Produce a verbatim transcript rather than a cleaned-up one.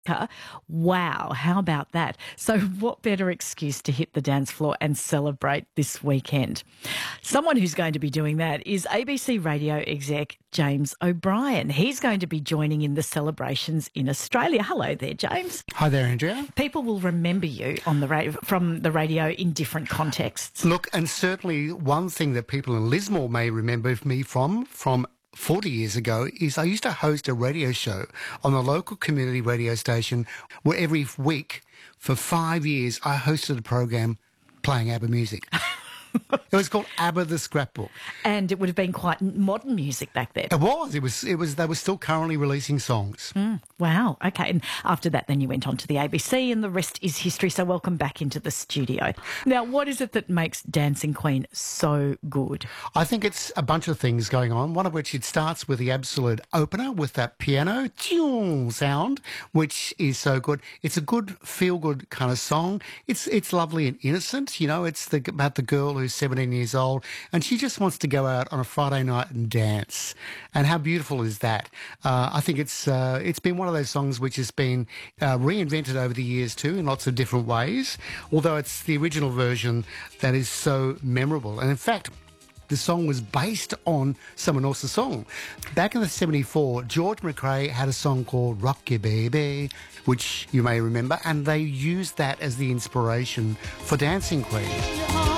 Wow, how about that? So what better excuse to hit the dance floor and celebrate this weekend? Someone who's going to be doing that is A B C radio exec James O'Brien. He's going to be joining in the celebrations in Australia. Hello there, James. Hi there, Andrea. People will remember you on the ra- from the radio in different contexts. Look, and certainly one thing that people in Lismore may remember me from, from forty years ago, is I used to host a radio show on the local community radio station where every week for five years I hosted a program playing ABBA music. It was called ABBA the Scrapbook. And it would have been quite modern music back then. It was. It was. It was. They were still currently releasing songs. Mm, wow. Okay. And after that, then you went on to the A B C and the rest is history. So welcome back into the studio. Now, what is it that makes Dancing Queen so good? I think it's a bunch of things going on, one of which it starts with the absolute opener with that piano tune sound, which is so good. It's a good, feel-good kind of song. It's it's lovely and innocent. You know, it's the, about the girl who's seventeen years old and she just wants to go out on a Friday night and dance. And how beautiful is that? Uh, I think it's uh, it's been one of those songs which has been uh, reinvented over the years too in lots of different ways, although it's the original version that is so memorable. And in fact, the song was based on someone else's song. Back in the seventy-four, George McRae had a song called Rock Ya Baby, which you may remember, and they used that as the inspiration for Dancing Queen.